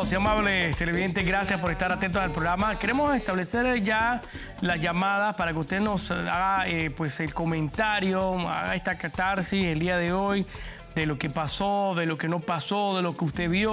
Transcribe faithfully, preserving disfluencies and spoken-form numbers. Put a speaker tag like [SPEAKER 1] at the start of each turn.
[SPEAKER 1] estimados y amables televidentes, gracias por estar atentos al programa. Queremos establecer ya las llamadas para que usted nos haga eh, pues el comentario, haga esta catarsis el día de hoy de lo que pasó, de lo que no pasó, de lo que usted vio,